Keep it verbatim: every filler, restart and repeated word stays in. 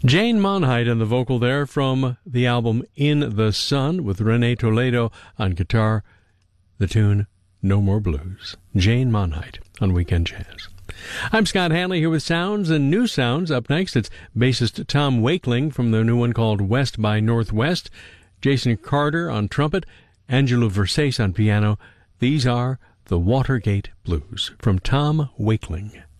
Jane Monheit on the vocal there from the album In the Sun with Renee Toledo on guitar. The tune No More Blues. Jane Monheit on Weekend Jazz. I'm Scott Hanley here with sounds and new sounds. Up next, it's bassist Tom Wakeling from the new one called West by Northwest. Jason Carter on trumpet. Angelo Versace on piano. These are the Watergate Blues from Tom Wakeling.